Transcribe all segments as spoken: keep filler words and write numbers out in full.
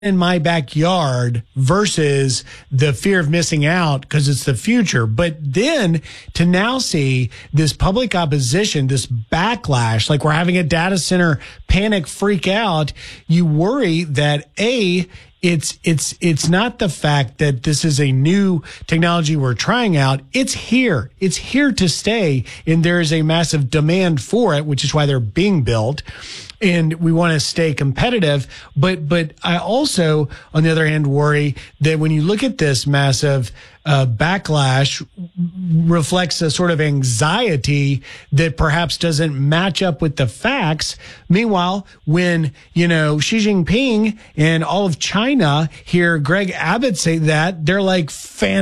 in my backyard versus the fear of missing out because it's the future. But then to now see this public opposition, this backlash, like we're having a data center panic freak out, you worry that A, It's it's it's not the fact that this is a new technology we're trying out. It's here. It's here to stay, and there is a massive demand for it, which is why they're being built. And we want to stay competitive. But but I also, on the other hand, worry that when you look at this massive uh, backlash, reflects a sort of anxiety that perhaps doesn't match up with the facts. Meanwhile, when, you know, Xi Jinping and all of China hear Greg Abbott say that, they're like,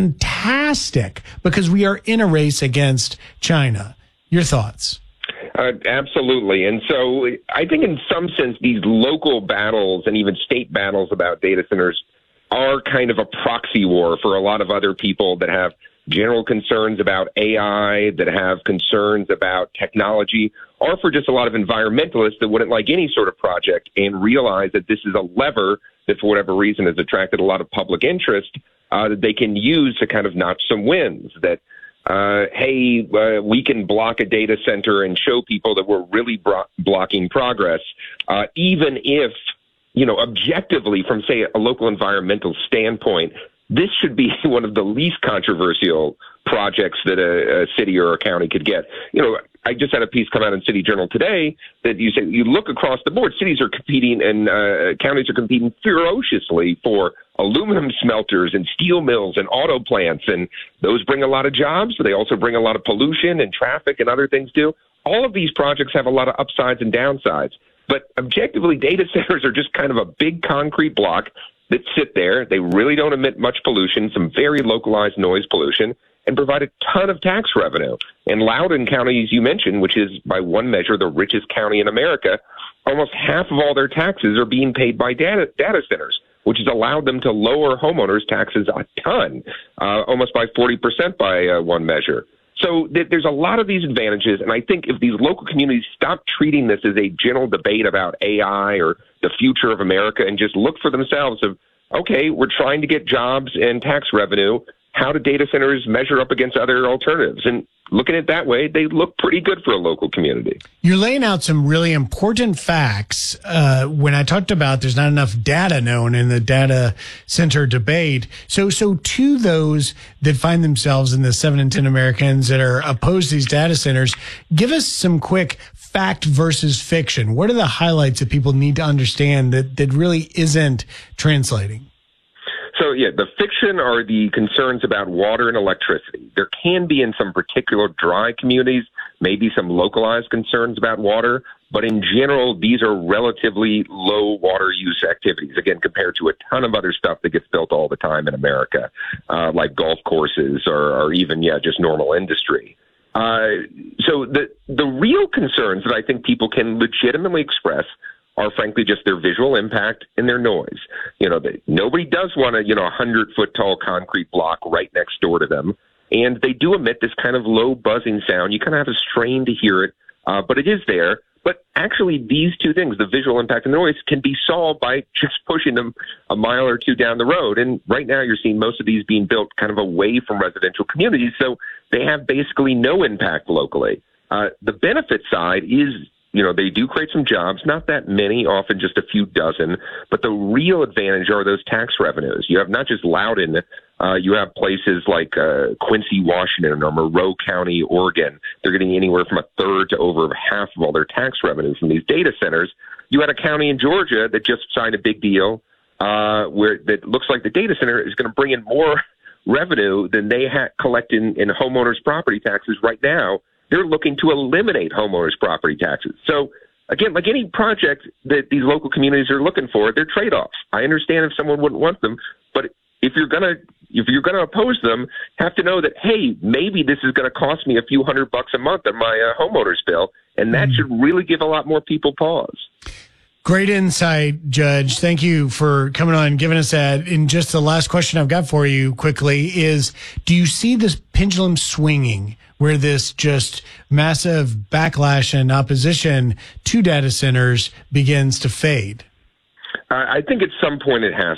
fantastic, because we are in a race against China. Your thoughts? Uh, absolutely. And so I think in some sense, these local battles and even state battles about data centers are kind of a proxy war for a lot of other people that have general concerns about A I, that have concerns about technology, or for just a lot of environmentalists that wouldn't like any sort of project and realize that this is a lever that for whatever reason has attracted a lot of public interest uh, that they can use to kind of notch some wins. That Uh, hey, uh, we can block a data center and show people that we're really bro- blocking progress, uh, even if, you know, objectively, from, say, a local environmental standpoint, this should be one of the least controversial projects that a, a city or a county could get. You know, I just had a piece come out in City Journal today that you say you look across the board, cities are competing and uh, counties are competing ferociously for aluminum smelters and steel mills and auto plants, and those bring a lot of jobs, but they also bring a lot of pollution and traffic and other things too. All of these projects have a lot of upsides and downsides, but objectively, data centers are just kind of a big concrete block that sit there. They really don't emit much pollution, some very localized noise pollution, and provide a ton of tax revenue. And Loudoun County, as you mentioned, which is by one measure the richest county in America, almost half of all their taxes are being paid by data, data centers, which has allowed them to lower homeowners' taxes a ton, uh, almost by forty percent by uh, one measure. So th- there's a lot of these advantages, and I think if these local communities stop treating this as a general debate about A I or the future of America and just look for themselves of, okay, we're trying to get jobs and tax revenue, how do data centers measure up against other alternatives? And looking at it that way, they look pretty good for a local community. You're laying out some really important facts. Uh, when I talked about there's not enough data known in the data center debate. So, so to those that find themselves in the seven in ten Americans that are opposed to these data centers, give us some quick fact versus fiction. What are the highlights that people need to understand that, that really isn't translating? So, yeah, the fiction are the concerns about water and electricity. There can be in some particular dry communities, maybe some localized concerns about water, but in general, these are relatively low water use activities, again, compared to a ton of other stuff that gets built all the time in America, uh, like golf courses or, or even, yeah, just normal industry. Uh, so the the real concerns that I think people can legitimately express are frankly just their visual impact and their noise. You know, they, nobody does want a, you know, a hundred foot tall concrete block right next door to them. And they do emit this kind of low buzzing sound. You kind of have to strain to hear it, uh, but it is there. But actually these two things, the visual impact and the noise, can be solved by just pushing them a mile or two down the road. And right now you're seeing most of these being built kind of away from residential communities. So they have basically no impact locally. Uh, the benefit side is, you know, they do create some jobs, not that many, often just a few dozen, but the real advantage are those tax revenues. You have not just Loudoun, uh, you have places like uh, Quincy, Washington, or Monroe County, Oregon. They're getting anywhere from a third to over half of all their tax revenue from these data centers. You had a county in Georgia that just signed a big deal uh, where that looks like the data center is going to bring in more revenue than they ha- collect in, in homeowners' property taxes right now. They're looking to eliminate homeowners' property taxes. So, again, like any project that these local communities are looking for, they're trade-offs. I understand if someone wouldn't want them, but if you're gonna if you're gonna oppose them, have to know that, hey, maybe this is going to cost me a few hundred bucks a month on my uh, homeowner's bill, and that mm. should really give a lot more people pause. Great insight, Judge. Thank you for coming on and giving us that. And just the last question I've got for you quickly is, do you see this pendulum swinging where this just massive backlash and opposition to data centers begins to fade? I think at some point it has